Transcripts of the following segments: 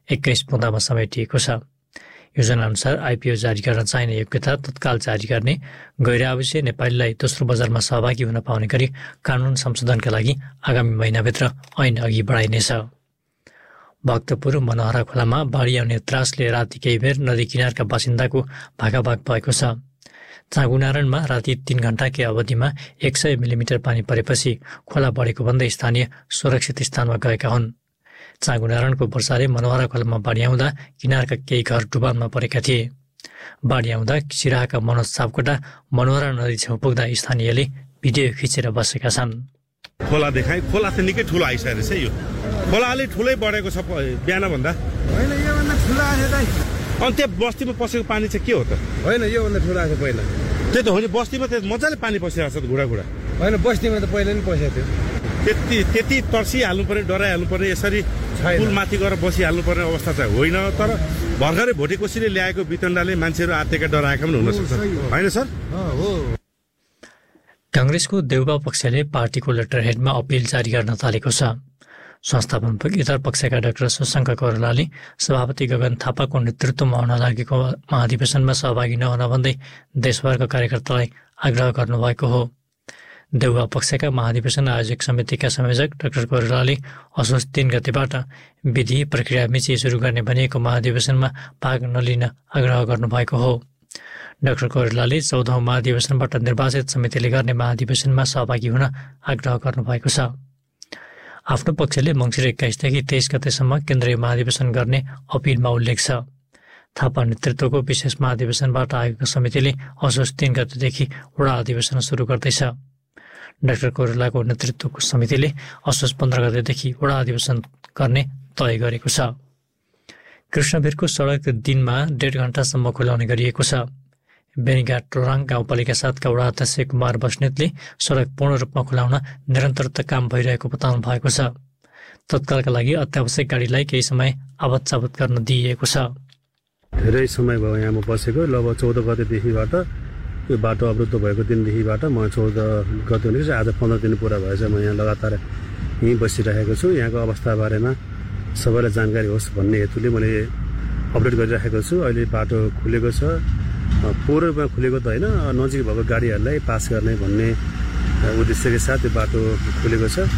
21 बुँदामा समेटिएको छ। योजनाअनुसार आइपिओ जारी गर्न चाहिने योग्यता तत्काल जारी गर्ने, गैर आवासीय नेपालीलाई दोस्रो बजारमा सहभागी हुन पाउने गरी कानुन संशोधनका लागि आगामी महिनाभित्र ऐन अघि बढाइनेछ। भक्तपुर मनोहरा खोलामा बाढी आउने त्रासले राति केही बेर नदी किनारका बासिन्दाको भागाभाग भएको छ। चाँगुनारायणमा राति 3 घण्टाकै अवधिमा 100 मिलिमिटर पानी परेपछि खोला बढेको भन्दै स्थानीय सुरक्षित स्थानमा गएका हुन्। चाँगुनारायणको वर्षाले मनोहरा खोलामा बाढी आउँदा किनारका केही घर डुबानमा परेका थिए। बाढी आउँदा सिराहाका मनोज सापकोटा मनोहरा नदी छेउ पुग्दा स्थानीयले भिडियो खिचेर बसेका छन्। खोला देखाइ, खोला त निकै ठुलो आइसकेको छ। यो खोला अलि ठुलै बढेको छ बिहान भन्दा। होइन योभन्दा ठुलो आयो दाइ। अनि त्यो बस्तीमा पसेको पानी चाहिँ के हो त? होइन योभन्दा ठुलो आयो पहिला। त्यही त हो नि, बस्तीमा त मजाले पानी पसिरहेको छ घुडा घुडा। होइन बस्तीमा त पहिला नि पसेको थियो। त्यति तर्सिहाल्नु पर्ने, डराइहाल्नु पर्ने, यसरी पुल माथि गएर बसिहाल्नु पर्ने अवस्था चाहिँ होइन। तर भर्खरै भोटेकोसीले ल्याएको वितण्डाले मान्छेहरू आत्तिका डराएका पनि हुनसक्छ, होइन सर? हो। काङ्ग्रेसको देउबा पक्षले पार्टीको लेटर हेडमा अपिल जारी गर्न थालेको छ। संस्थापन इतर पक्षका डाक्टर शशाङ्क कोइरालाले सभापति गगन थापाको नेतृत्वमा हुन लागेको महाधिवेशनमा सहभागी नहुन भन्दै देशभरका कार्यकर्तालाई आग्रह गर्नुभएको हो। देउबा पक्षका महाधिवेशन आयोजक समितिका संयोजक डाक्टर कोइरालाले असोज 3 गतेबाट विधि प्रक्रिया मिची सुरु गर्ने भनिएको महाधिवेशनमा भाग नलिन आग्रह गर्नुभएको हो। डाक्टर कोइरालाले 14औं महाधिवेशनबाट निर्वाचित समितिले गर्ने महाधिवेशनमा सहभागी हुन आग्रह गर्नुभएको छ। आफ्नो पक्षले मङ्सिर 21 देखि 23 गतेसम्म केन्द्रीय महाधिवेशन गर्ने अपिलमा उल्लेख छ। थापा नेतृत्वको विशेष महाधिवेशनबाट आएको समितिले असोज 3 गतेदेखि वडा अधिवेशन सुरु गर्दैछ। डाक्टर कोइरालाको नेतृत्वको समितिले असोज 15 गतेदेखि वडा अधिवेशन गर्ने तय गरेको छ। कृष्णवीरको सडक दिनमा 1.5 घण्टासम्म खुलाउने गरिएको छ। बेनीघाट टोराङ गाउँपालिका 7का वडा अध्यक्ष कुमार बस्नेतले सडक पूर्ण रूपमा खुलाउन निरन्तरता काम भइरहेको बताउनु भएको छ। तत्कालका लागि अत्यावश्यक गाडीलाई केही समय आवत-जावत गर्न दिइएको छ। धेरै समय भयो यहाँ म बसेको। लगभग 14 गतेदेखिबाट यो बाटो अवरुद्ध भएको दिनदेखिबाट म 14 गतेदेखि आज 15 दिन पुरा भएछ म यहाँ लगातार यहीँ बसिरहेको छु। यहाँको अवस्था बारेमा सबैलाई जानकारी होस् भन्ने हेतुले मैले अपडेट गरिराखेको छु। अहिले बाटो खुलेको छ, पूर्ण रूपमा खुलेको त होइन, नजिक भएको गाडीहरूलाई पास गर्ने भन्ने उद्देश्यका साथ यो बाटो खुलेको छ।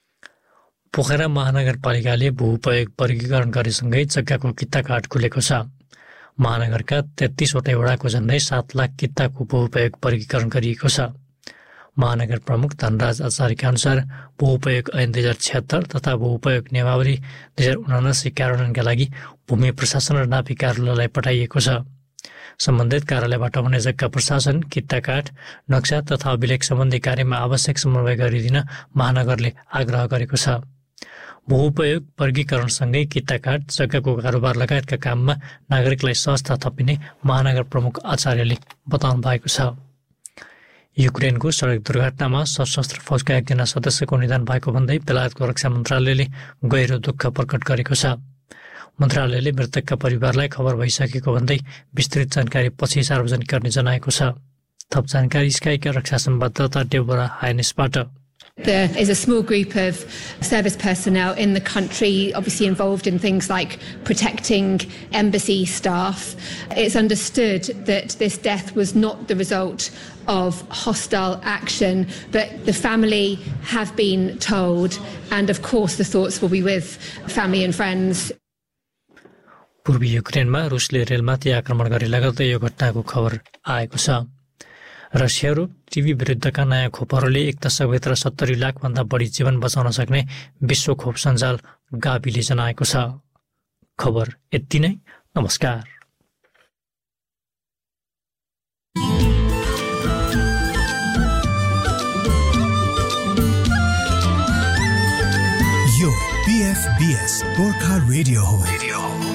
पोखरा महानगरपालिकाले भूउपयोग वर्गीकरण गरेसँगै जग्गाको कित्ताकाट खुलेको छ। महानगरका 33वटै वडाको झन्डै 7 लाख कित्ताको भूउपयोग वर्गीकरण गरिएको छ। महानगर प्रमुख धनराज आचार्यका अनुसार भूउपयोग ऐन 2076 तथा भूउपयोग नियमावली 2079 कार्यान्वयनका लागि भूमि प्रशासन र नापी कार्यालयलाई पठाइएको छ। सम्बन्धित कार्यालयबाट हुने जग्गा प्रशासन, कित्ताकाट, नक्सा तथा अभिलेख सम्बन्धी कार्यमा आवश्यक समन्वय गरिदिन महानगरले आग्रह गरेको छ। भूउपयोग वर्गीकरणसँगै कित्ताकाट, जग्गाको कारोबार लगायतका काममा नागरिकलाई सहजता थपिने महानगर प्रमुख आचार्यले बताउनु भएको छ। युक्रेनको सडक दुर्घटनामा सशस्त्र फौजका एकजना सदस्यको निधन भएको भन्दै बेलायतको रक्षा मन्त्रालयले गहिरो दुःख प्रकट गरेको छ। मन्त्रालयले मृतकका परिवारलाई खबर भइसकेको भन्दै विस्तृत जानकारी पछि सार्वजनिक गर्ने जनाएको छ। थप जानकारी स्काईका रक्षा संवाददाता Deborah हाइनेसबाट। There is a small group of service personnel in the country, obviously involved in things like protecting embassy staff. It's understood that this death was not the result of hostile action, but the family have been told, and of course the thoughts will be with family and friends. पूर्वी युक्रेनमा रुसले रेलमाथि आक्रमण गरे लगत्तै यो घटनाको खबर आएको छ। रसिया र टिभी विरुद्धका नयाँ खोपहरूले एक दशकभित्र 70 लाखभन्दा बढी जीवन बचाउन सक्ने विश्व खोप सञ्जाल गाभीले जनाएको छ। खबर यति नै। नमस्कार। यो PFBS गोर्खा रेडियो हो।